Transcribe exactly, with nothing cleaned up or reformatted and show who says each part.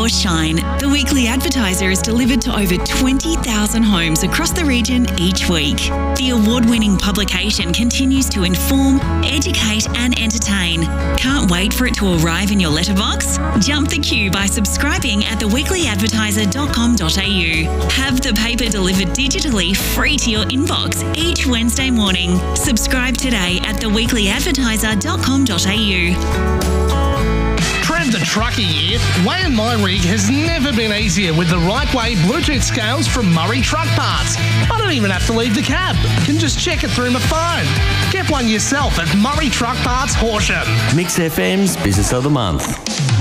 Speaker 1: your shine. The Weekly Advertiser is delivered to over twenty thousand homes across the region each week. The award-winning publication continues to inform, educate and entertain. Can't wait for it to arrive in your letterbox? Jump the queue by subscribing at the weekly advertiser dot com dot a u. Have the paper delivered digitally free to your inbox each Wednesday morning. Subscribe today at the weekly advertiser dot com dot a u.
Speaker 2: Trev the Trucker here. Weighing my rig has never been easier with the Right Way Bluetooth scales from Murray Truck Parts. I don't even have to leave the cab. Can just check it through my phone. Get one yourself at Murray Truck Parts, Horsham.
Speaker 3: Mix F M's Business of the Month.